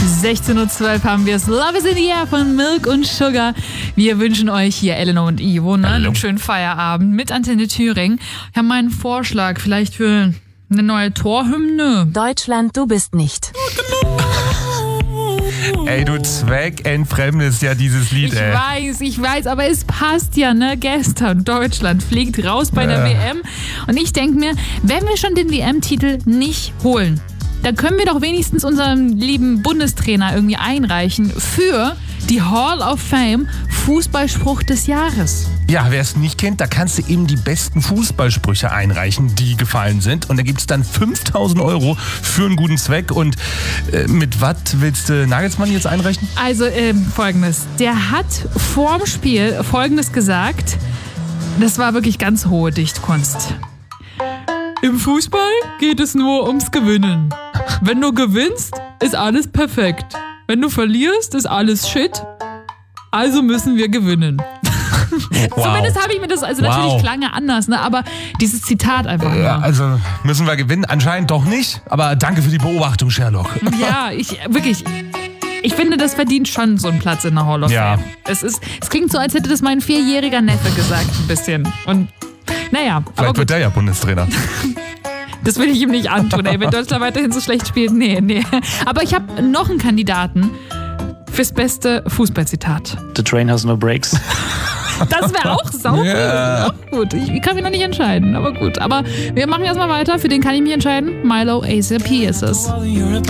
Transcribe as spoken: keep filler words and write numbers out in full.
sechzehn Uhr zwölf haben wir es. Love is in the air von Milk und Sugar. Wir wünschen euch hier, Eleanor und Ivo, ne, einen schönen Feierabend mit Antenne Thüringen. Ich habe mal einen Vorschlag, vielleicht für eine neue Torhymne. Deutschland, du bist nicht. Ey, du zweckentfremdest ja dieses Lied, Ich ey. weiß, ich weiß, aber es passt ja, ne? Gestern, Deutschland fliegt raus bei der Ja. W M. Und ich denke mir, wenn wir schon den W M-Titel nicht holen, dann können wir doch wenigstens unseren lieben Bundestrainer irgendwie einreichen für die Hall of Fame Fußballspruch des Jahres. Ja, wer es nicht kennt, da kannst du eben die besten Fußballsprüche einreichen, die gefallen sind. Und da gibt es dann fünftausend Euro für einen guten Zweck. Und äh, mit was willst du Nagelsmann jetzt einreichen? Also ähm, folgendes, der hat vorm Spiel folgendes gesagt, das war wirklich ganz hohe Dichtkunst. Im Fußball geht es nur ums Gewinnen. Wenn du gewinnst, ist alles perfekt. Wenn du verlierst, ist alles Shit. Also müssen wir gewinnen. Wow. Zumindest habe ich mir das, also Wow. natürlich klang er anders, ne? Aber dieses Zitat einfach nur. Ja, also müssen wir gewinnen? Anscheinend doch nicht. Aber danke für die Beobachtung, Sherlock. Ja, ich wirklich. Ich finde, das verdient schon so einen Platz in der Hall of Ja. Fame. Es ist, es klingt so, als hätte das mein vierjähriger Neffe gesagt, ein bisschen. Und naja, aber Vielleicht gut, wird der ja Bundestrainer. das will ich ihm nicht antun, ey. Wenn Deutschland weiterhin so schlecht spielt, nee, nee. Aber ich habe noch einen Kandidaten fürs beste Fußballzitat. The train has no brakes. Das wäre auch saugut. Ja. Auch gut. Ich, ich kann mich noch nicht entscheiden, aber gut. Aber wir machen erstmal weiter. Für den kann ich mich entscheiden. Milo A C P ist es.